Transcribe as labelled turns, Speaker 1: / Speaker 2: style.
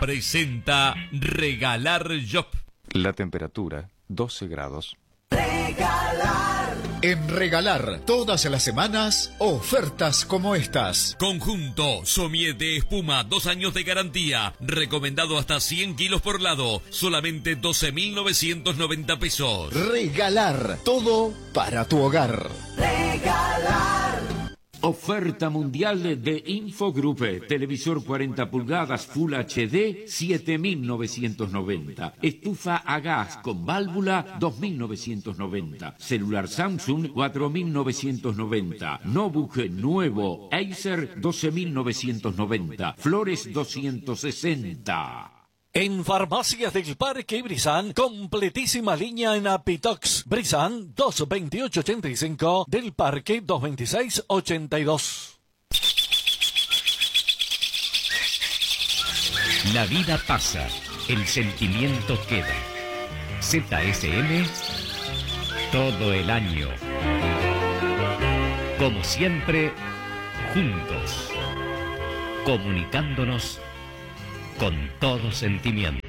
Speaker 1: presenta Regalar Shop.
Speaker 2: La temperatura, 12 grados.
Speaker 3: En Regalar, todas las semanas, ofertas como estas.
Speaker 1: Conjunto Somier de espuma, 2 años de garantía. Recomendado hasta 100 kilos por lado. Solamente 12.990 pesos.
Speaker 3: Regalar, todo para tu hogar.
Speaker 4: Oferta mundial de Infogroup. Televisor 40 pulgadas Full HD, 7.990. Estufa a gas con válvula, 2.990. Celular Samsung, 4.990. Notebook nuevo Acer, 12.990. Flores, 260.
Speaker 5: En Farmacias del Parque Brisán, completísima línea en Apitox. Brisán, 228.85, del Parque 226.82.
Speaker 6: La vida pasa, el sentimiento queda. ZSM, todo el año. Como siempre, juntos, comunicándonos con todo sentimiento.